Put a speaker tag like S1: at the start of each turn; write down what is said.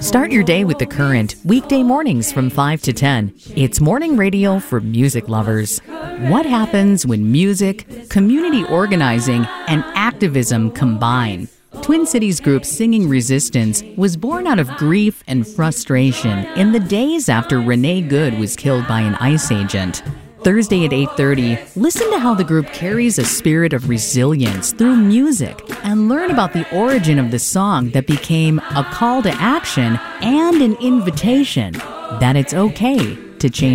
S1: Start your day with The Current, weekday mornings from 5 to 10. It's morning radio for music lovers. What happens when music, community organizing, and activism combine? Twin Cities group Singing Resistance was born out of grief and frustration in the days after Renee Good was killed by an ICE agent. Thursday at 8:30, listen to how the group carries a spirit of resilience through music and learn about the origin of the song that became a call to action and an invitation that it's okay to change